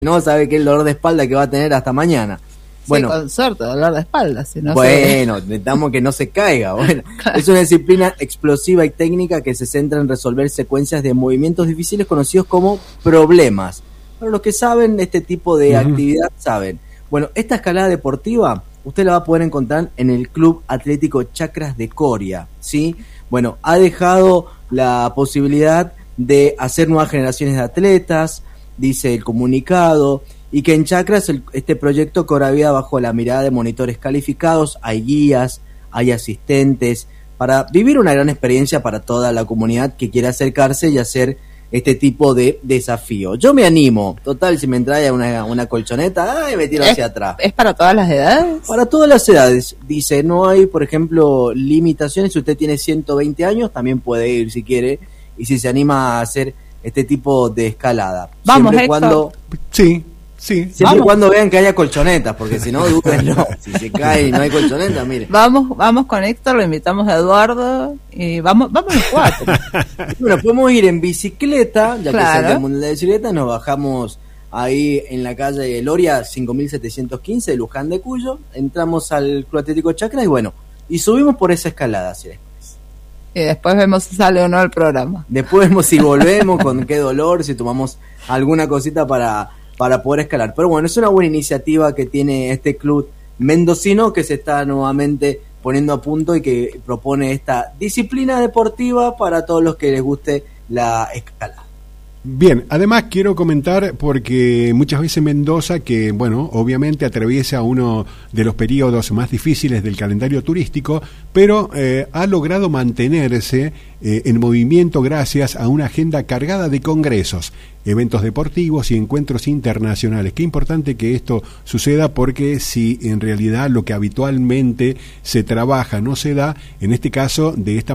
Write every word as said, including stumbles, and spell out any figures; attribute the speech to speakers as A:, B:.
A: no sabe qué es el dolor de espalda que va a tener hasta mañana. Bueno,
B: sí, con suerte, dolor de espalda. Si no
A: bueno, se... necesitamos que no se caiga. Bueno, claro. Es una disciplina explosiva y técnica que se centra en resolver secuencias de movimientos difíciles conocidos como problemas. Para los que saben este tipo de uh-huh. actividad, saben. Bueno, esta escalada deportiva usted la va a poder encontrar en el Club Atlético Chacras de Coria, ¿sí? Bueno, ha dejado la posibilidad de hacer nuevas generaciones de atletas, dice el comunicado, y que en Chacras el, este proyecto cobra vida bajo la mirada de monitores calificados, hay guías, hay asistentes, para vivir una gran experiencia para toda la comunidad que quiera acercarse y hacer este tipo de desafío. Yo me animo, total, si me trae una, una colchoneta, ay, me tiro hacia atrás.
B: ¿Es para todas las edades?
A: Para todas las edades, dice, no hay, por ejemplo, limitaciones. Si usted tiene ciento veinte años, también puede ir si quiere, y si se anima a hacer este tipo de escalada.
B: Vamos,
A: siempre cuando
C: sí, sí.
A: Siempre vamos. Cuando vean que haya colchonetas, porque si no, dúdenlo. Si se cae y no hay colchoneta, mire.
B: Vamos, vamos con Héctor, lo invitamos a Eduardo y vamos, vamos los cuatro.
A: Bueno, podemos ir en bicicleta, ya
B: claro.
A: que es el Día Mundial de la Bicicleta, nos bajamos ahí en la calle de Loria cinco mil setecientos quince de Luján de Cuyo, entramos al Club Atlético Chacras y bueno, y subimos por esa escalada, ¿sí?
B: Y después vemos si sale o no el programa.
A: Después vemos si volvemos, con qué dolor, si tomamos alguna cosita para, para poder escalar. Pero bueno, es una buena iniciativa que tiene este club mendocino que se está nuevamente poniendo a punto y que propone esta disciplina deportiva para todos los que les guste la escalada.
C: Bien, además quiero comentar porque muchas veces Mendoza, que bueno, obviamente atraviesa uno de los periodos más difíciles del calendario turístico, pero eh, ha logrado mantenerse eh, en movimiento gracias a una agenda cargada de congresos, eventos deportivos y encuentros internacionales. Qué importante que esto suceda, porque si en realidad lo que habitualmente se trabaja no se da, en este caso de esta